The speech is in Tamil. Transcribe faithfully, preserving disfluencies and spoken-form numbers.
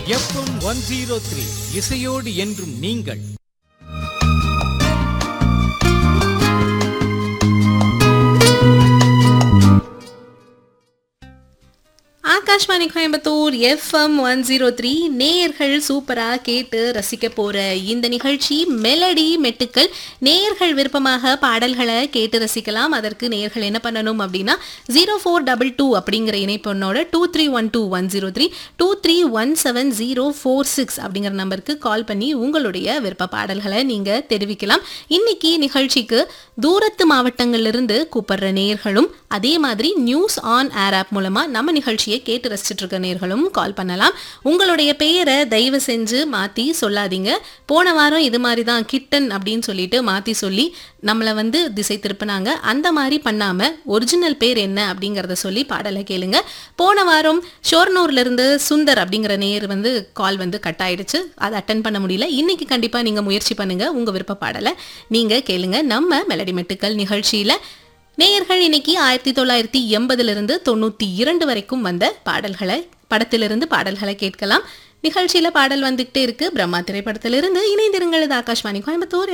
எஃப்எம் ஒன் ஜீரோ த்ரீ இசையோடு என்றும் நீங்கள். Akashvani Coimbatore FM one zero three நேயர்கள் சூப்பரா கேட்டு ரசிக்க போற இந்த நிகழ்ச்சி மெலடி மெட்டுக்கள். நேயர்கள் விருப்பமாக பாடல்களை கேட்டு ரசிக்கலாம். அதற்கு நேயர்கள் என்ன பண்ணணும் அப்படின்னா ஜீரோ ஃபோர் டபுள் டூ அப்படிங்கிற இணைப்பொண்ணோட two three one two one zero three two three one seven zero four six அப்படிங்கிற நம்பருக்கு கால் பண்ணி உங்களுடைய விருப்ப பாடல்களை நீங்க தெரிவிக்கலாம். இன்னைக்கு நிகழ்ச்சிக்கு தூரத்து மாவட்டங்களிலிருந்து கூப்பிடுற நேயர்களும் அதே மாதிரி நியூஸ் ஆன் ஏர் ஆப் மூலமா நம்ம நிகழ்ச்சியை கேட்டு ரசிச்சுட்டு இருக்க நேயர்களும் கால் பண்ணலாம். உங்களுடைய பெயரை தயவு செஞ்சு மாத்தி சொல்லாதீங்க. போன வாரம் இது மாதிரி தான் கிட்டன் அப்படின்னு சொல்லிட்டு மாத்தி சொல்லி நம்மளை வந்து திசை திருப்பினாங்க. அந்த மாதிரி பண்ணாம ஒரிஜினல் பேர் என்ன அப்படிங்கறத சொல்லி பாடலை கேளுங்க. போன வாரம் ஷோர்னூர்ல இருந்து சுந்தர் அப்படிங்கிற நேயர் வந்து கால் வந்து கட் ஆயிடுச்சு. அதை அட்டன் பண்ண முடியல. இன்னைக்கு கண்டிப்பா நீங்க முயற்சி பண்ணுங்க. உங்க விருப்ப பாடலை நீங்க கேளுங்க நம்ம மெலடி மெட்டுக்கள் நிகழ்ச்சியில. நேயர்கள் இன்னைக்கு ஆயிரத்தி தொள்ளாயிரத்தி எண்பதுல இருந்து தொண்ணூத்தி இரண்டு வரைக்கும் வந்த பாடல்களை படத்திலிருந்து பாடல்களை கேட்கலாம். நிகழ்ச்சியில பாடல் வந்துகிட்டே இருக்கு. பிரம்மா திரைப்படத்திலிருந்து. இணைந்திருங்கள். ஆகாஷ்வாணி கோயம்புத்தூர்